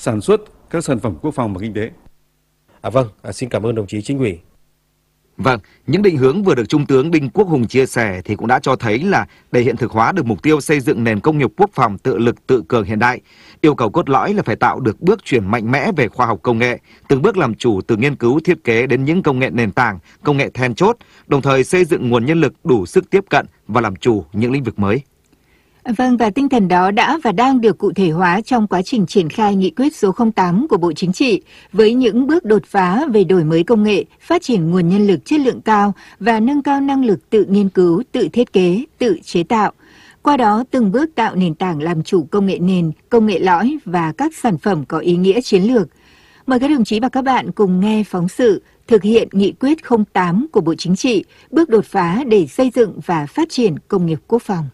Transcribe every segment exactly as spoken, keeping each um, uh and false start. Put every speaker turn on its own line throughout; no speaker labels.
sản xuất các sản phẩm quốc phòng và kinh tế.
À vâng, à, xin cảm ơn đồng chí Chính ủy.
Vâng, những định hướng vừa được Trung tướng Đinh Quốc Hùng chia sẻ thì cũng đã cho thấy là để hiện thực hóa được mục tiêu xây dựng nền công nghiệp quốc phòng tự lực tự cường hiện đại, yêu cầu cốt lõi là phải tạo được bước chuyển mạnh mẽ về khoa học công nghệ, từng bước làm chủ từ nghiên cứu thiết kế đến những công nghệ nền tảng, công nghệ then chốt, đồng thời xây dựng nguồn nhân lực đủ sức tiếp cận và làm chủ những lĩnh vực mới.
Vâng, và tinh thần đó đã và đang được cụ thể hóa trong quá trình triển khai nghị quyết số không tám của Bộ Chính trị với những bước đột phá về đổi mới công nghệ, phát triển nguồn nhân lực chất lượng cao và nâng cao năng lực tự nghiên cứu, tự thiết kế, tự chế tạo. Qua đó từng bước tạo nền tảng làm chủ công nghệ nền, công nghệ lõi và các sản phẩm có ý nghĩa chiến lược. Mời các đồng chí và các bạn cùng nghe phóng sự thực hiện nghị quyết không tám của Bộ Chính trị, bước đột phá để xây dựng và phát triển công nghiệp quốc phòng.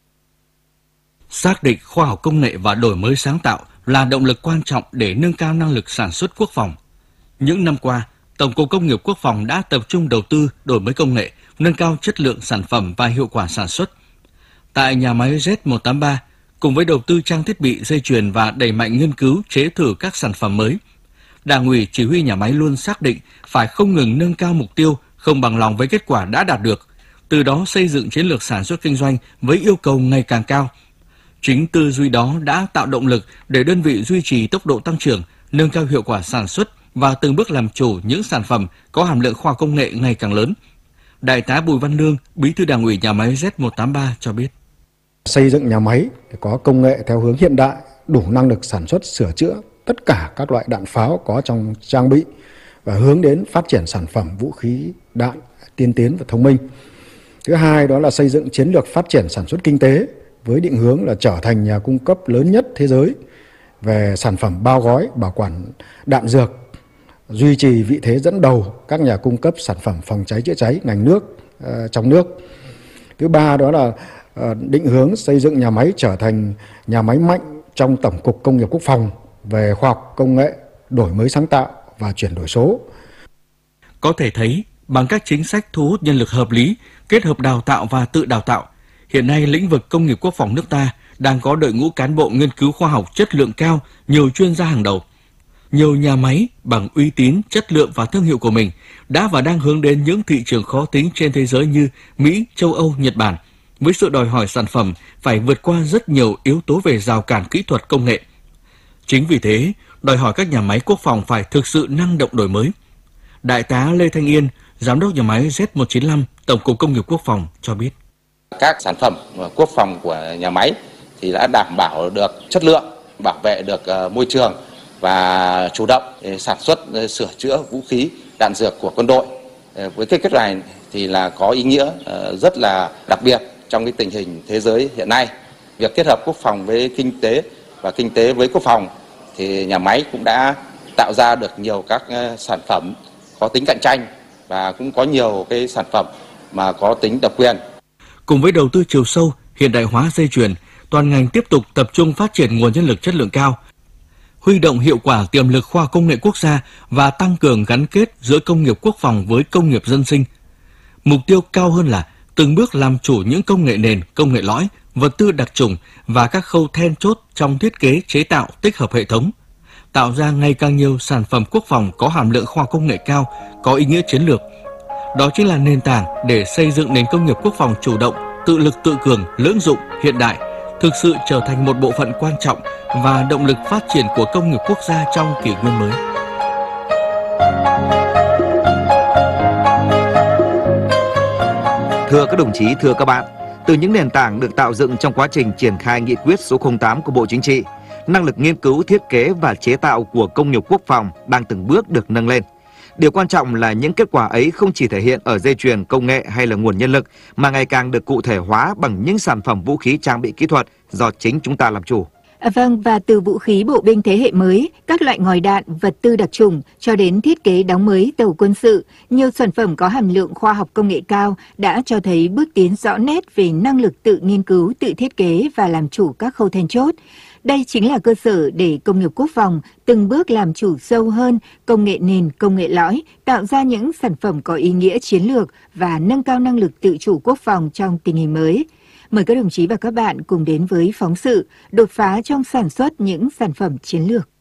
Xác định khoa học công nghệ và đổi mới sáng tạo là động lực quan trọng để nâng cao năng lực sản xuất quốc phòng. Những năm qua, Tổng cục Công nghiệp Quốc phòng đã tập trung đầu tư đổi mới công nghệ, nâng cao chất lượng sản phẩm và hiệu quả sản xuất. Tại nhà máy Z một tám ba, cùng với đầu tư trang thiết bị dây chuyền và đẩy mạnh nghiên cứu chế thử các sản phẩm mới, Đảng ủy chỉ huy nhà máy luôn xác định phải không ngừng nâng cao mục tiêu, không bằng lòng với kết quả đã đạt được, từ đó xây dựng chiến lược sản xuất kinh doanh với yêu cầu ngày càng cao. Chính tư duy đó đã tạo động lực để đơn vị duy trì tốc độ tăng trưởng, nâng cao hiệu quả sản xuất và từng bước làm chủ những sản phẩm có hàm lượng khoa học công nghệ ngày càng lớn. Đại tá Bùi Văn Lương, Bí thư Đảng ủy nhà máy Z một tám ba cho biết.
Xây dựng nhà máy có công nghệ theo hướng hiện đại, đủ năng lực sản xuất sửa chữa tất cả các loại đạn pháo có trong trang bị và hướng đến phát triển sản phẩm vũ khí đạn tiên tiến và thông minh. Thứ hai đó là xây dựng chiến lược phát triển sản xuất kinh tế với định hướng là trở thành nhà cung cấp lớn nhất thế giới về sản phẩm bao gói, bảo quản đạn dược, duy trì vị thế dẫn đầu các nhà cung cấp sản phẩm phòng cháy chữa cháy ngành nước uh, trong nước. Thứ ba đó là uh, định hướng xây dựng nhà máy trở thành nhà máy mạnh trong Tổng cục Công nghiệp Quốc phòng về khoa học công nghệ, đổi mới sáng tạo và chuyển đổi số.
Có thể thấy, bằng các chính sách thu hút nhân lực hợp lý, kết hợp đào tạo và tự đào tạo, hiện nay lĩnh vực công nghiệp quốc phòng nước ta đang có đội ngũ cán bộ nghiên cứu khoa học chất lượng cao, nhiều chuyên gia hàng đầu. Nhiều nhà máy bằng uy tín, chất lượng và thương hiệu của mình đã và đang hướng đến những thị trường khó tính trên thế giới như Mỹ, châu Âu, Nhật Bản, với sự đòi hỏi sản phẩm phải vượt qua rất nhiều yếu tố về rào cản kỹ thuật công nghệ. Chính vì thế, đòi hỏi các nhà máy quốc phòng phải thực sự năng động đổi mới. Đại tá Lê Thanh Yên, Giám đốc nhà máy Z một chín lăm, Tổng cục Công nghiệp Quốc phòng cho biết.
Các sản phẩm quốc phòng của nhà máy thì đã đảm bảo được chất lượng, bảo vệ được môi trường và chủ động sản xuất sửa chữa vũ khí, đạn dược của quân đội. Với cái kết này thì là có ý nghĩa rất là đặc biệt trong cái tình hình thế giới hiện nay. Việc kết hợp quốc phòng với kinh tế và kinh tế với quốc phòng thì nhà máy cũng đã tạo ra được nhiều các sản phẩm có tính cạnh tranh và cũng có nhiều cái sản phẩm mà có tính độc quyền.
Cùng với đầu tư chiều sâu, hiện đại hóa dây chuyền, toàn ngành tiếp tục tập trung phát triển nguồn nhân lực chất lượng cao, huy động hiệu quả tiềm lực khoa học công nghệ quốc gia và tăng cường gắn kết giữa công nghiệp quốc phòng với công nghiệp dân sinh. Mục tiêu cao hơn là từng bước làm chủ những công nghệ nền, công nghệ lõi, vật tư đặc trùng và các khâu then chốt trong thiết kế, chế tạo, tích hợp hệ thống, tạo ra ngày càng nhiều sản phẩm quốc phòng có hàm lượng khoa học công nghệ cao, có ý nghĩa chiến lược. Đó chính là nền tảng để xây dựng nền công nghiệp quốc phòng chủ động, tự lực tự cường, lưỡng dụng, hiện đại, thực sự trở thành một bộ phận quan trọng và động lực phát triển của công nghiệp quốc gia trong kỷ nguyên mới.
Thưa các đồng chí, thưa các bạn, từ những nền tảng được tạo dựng trong quá trình triển khai nghị quyết số không tám của Bộ Chính trị, năng lực nghiên cứu, thiết kế và chế tạo của công nghiệp quốc phòng đang từng bước được nâng lên. Điều quan trọng là những kết quả ấy không chỉ thể hiện ở dây chuyền công nghệ hay là nguồn nhân lực, mà ngày càng được cụ thể hóa bằng những sản phẩm vũ khí trang bị kỹ thuật do chính chúng ta làm chủ.
À, vâng, và từ vũ khí bộ binh thế hệ mới, các loại ngòi đạn, vật tư đặc trùng cho đến thiết kế đóng mới tàu quân sự, nhiều sản phẩm có hàm lượng khoa học công nghệ cao đã cho thấy bước tiến rõ nét về năng lực tự nghiên cứu, tự thiết kế và làm chủ các khâu then chốt. Đây chính là cơ sở để công nghiệp quốc phòng từng bước làm chủ sâu hơn công nghệ nền, công nghệ lõi, tạo ra những sản phẩm có ý nghĩa chiến lược và nâng cao năng lực tự chủ quốc phòng trong tình hình mới. Mời các đồng chí và các bạn cùng đến với phóng sự đột phá trong sản xuất những sản phẩm chiến lược.